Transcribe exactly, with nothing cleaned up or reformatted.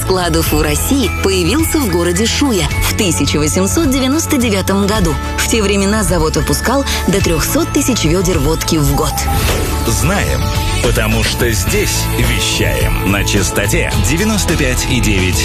складов в России появился в городе Шуя в тысяча восемьсот девяносто девятом году. В те времена завод выпускал до триста тысяч ведер водки в год. Знаем, потому что здесь вещаем на частоте девяносто пять и девять